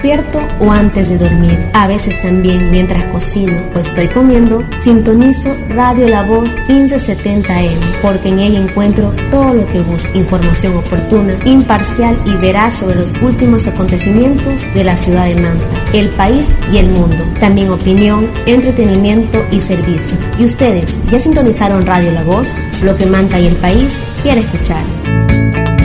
despierto o antes de dormir. A veces también mientras cocino o estoy comiendo, sintonizo Radio La Voz 1570M, porque en ella encuentro todo lo que busco: información oportuna, imparcial y veraz sobre los últimos acontecimientos de la ciudad de Manta, el país y el mundo. También opinión, entretenimiento y servicios. ¿Y ustedes ya sintonizaron Radio La Voz? Lo que Manta y el país quiere escuchar.